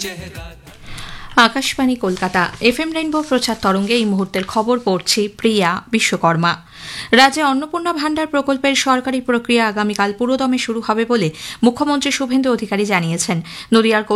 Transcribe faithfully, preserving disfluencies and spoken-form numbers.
Akashvani Kolkata FM rainbow প্রচার তরঙ্গে এই মুহূর্তের খবর পড়ছি প্রিয়া বিশ্বকর্মা। রাজ্যে অন্নপূর্ণা ভাণ্ডার প্রকল্পের সরকারি প্রক্রিয়া আগামীকাল পুরোদমে শুরু হবে বলে মুখ্যমন্ত্রী শুভেন্দু অধিকারী জানিয়েছেন। নদিয়ার